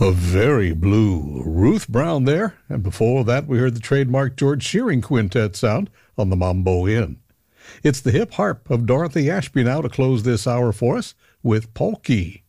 A very blue Ruth Brown there, and before that we heard the trademark George Shearing Quintet sound on the Mambo Inn. It's the hip harp of Dorothy Ashby now to close this hour for us with Polky.